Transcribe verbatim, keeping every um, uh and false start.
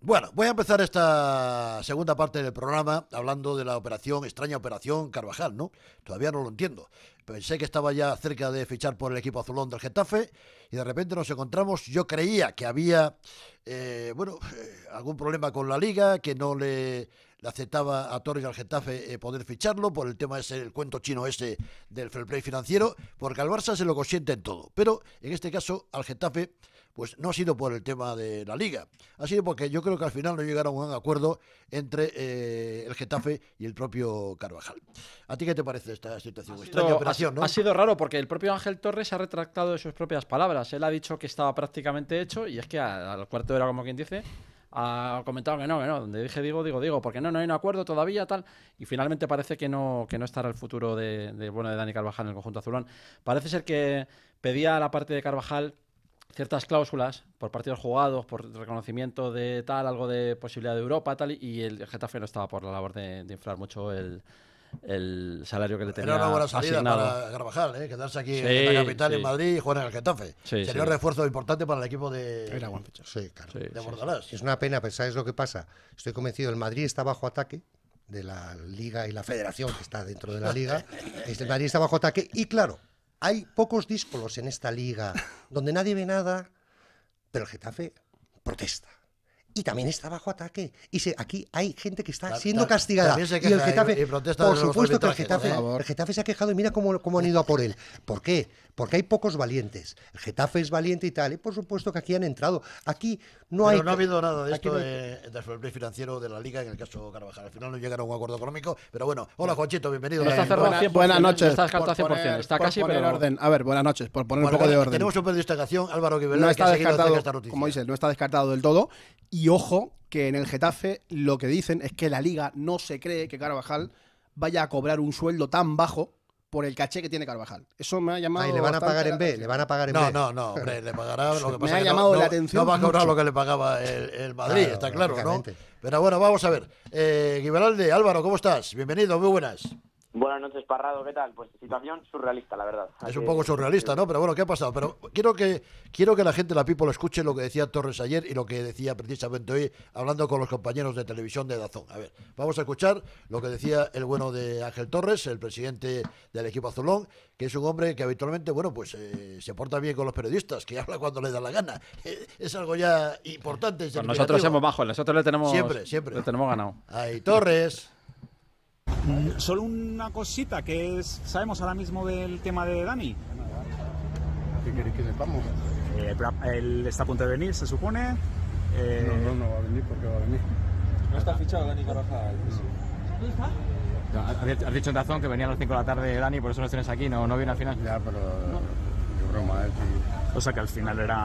Bueno, voy a empezar esta segunda parte del programa hablando de la operación, extraña operación Carvajal, ¿no? Todavía no lo entiendo. Pensé que estaba ya cerca de fichar por el equipo azulón del Getafe y de repente nos encontramos, yo creía que había, eh, bueno, eh, algún problema con la Liga, que no le, le aceptaba a Torres y al Getafe eh, poder ficharlo por el tema ese, el cuento chino ese del fair play financiero, porque al Barça se lo consiente en todo. Pero en este caso al Getafe pues no ha sido por el tema de la Liga, ha sido porque yo creo que al final no llegaron a un acuerdo entre eh, el Getafe y el propio Carvajal. ¿A ti qué te parece esta situación? Ha Extraña sido, operación, ha, ¿no? Ha sido raro porque el propio Ángel Torres se ha retractado de sus propias palabras. Él ha dicho que estaba prácticamente hecho y es que al cuarto de hora, como quien dice, ha comentado que no, que no. Donde dije digo, digo, digo, porque no, no hay un acuerdo todavía, tal. Y finalmente parece que no, que no estará el futuro de, de, bueno, de Dani Carvajal en el conjunto azulón. Parece ser que pedía a la parte de Carvajal ciertas cláusulas por partidos jugados, por reconocimiento de tal, algo de posibilidad de Europa, tal, y el Getafe no estaba por la labor de, de inflar mucho el, el salario que le tenía Era una buena salida asignado. para Carvajal, ¿eh? Quedarse aquí Sí, en la capital, sí. en Madrid, y jugar en el Getafe. Sí, Sería sí. un refuerzo importante para el equipo de, Era buen fichaje. Sí, claro. Sí, de sí, Bordalás. sí. Es una pena, pero ¿sabes lo que pasa? Estoy convencido, el Madrid está bajo ataque de la Liga y la Federación, que está dentro de la Liga. El Madrid está bajo ataque y, claro, hay pocos díscolos en esta Liga donde nadie ve nada, pero el Getafe protesta. Y también está bajo ataque. Y se, aquí hay gente que está Ta- siendo ta- castigada. también se Y el queja Getafe, y- y protesta por de los supuesto que el arbitrajes, Getafe, por favor. el Getafe se ha quejado y mira cómo, cómo han ido a por él. ¿Por qué? Porque hay pocos valientes. El Getafe es valiente y tal. Y por supuesto que aquí han entrado. Aquí no Pero hay... no ha habido nada de aquí esto no hay- eh, del fair play financiero de la Liga en el caso Carvajal. Al final no llegaron a un acuerdo económico, pero bueno. Hola, Juanchito, bienvenido. No está Eh, cerrado buena- cien por cien, buenas no noches. está descartado Por cien por cien, poner- está por casi, poner pero... orden. A ver, buenas noches. Por poner Bueno, un poco de orden. tenemos un periodista de acción, Álvaro No Guiberá, que está ha seguido de cerca descartado, esta noticia. como dices, no está descartado del todo. Y ojo, que en el Getafe lo que dicen es que la Liga no se cree que Carvajal vaya a cobrar un sueldo tan bajo por el caché que tiene Carvajal. Eso me ha llamado. Ay, le van a bastante pagar la en B, atención. le van a pagar en No, B. no, no, hombre, le pagará lo que Me pasa ha que no- llamado no, la atención no va a cobrar mucho. lo que le pagaba el, el Madrid, Claro, está claro, ¿no? lógicamente. Pero bueno, vamos a ver. Eh, Guiberalde, Álvaro, ¿cómo estás? Bienvenido, muy buenas. Buenas noches, Parrado, ¿qué tal? Pues situación surrealista, la verdad. Es Así un poco surrealista, ¿no? Pero bueno, ¿qué ha pasado? Pero quiero que quiero que la gente, la people, escuche lo que decía Torres ayer y lo que decía precisamente hoy, hablando con los compañeros de televisión de Dazón. A ver, vamos a escuchar lo que decía el bueno de Ángel Torres, el presidente del equipo azulón, que es un hombre que habitualmente, bueno, pues eh, se porta bien con los periodistas, que habla cuando le da la gana. Eh, es algo ya importante. Pues nosotros somos bajos, nosotros le tenemos, Siempre, siempre. le tenemos ganado. Ahí, Torres. Solo una cosita, que es, sabemos ahora mismo del tema de Dani. ¿Qué queréis que sepamos? Eh, pero él está a punto de venir, se supone. Eh, No, no, no va a venir porque va a venir. ¿No está fichado Dani Carvajal? Has dicho en Dazón que venía a las cinco de la tarde Dani, por eso los tienes aquí, no, no viene al final. Ya, pero qué broma es. o sea que al final era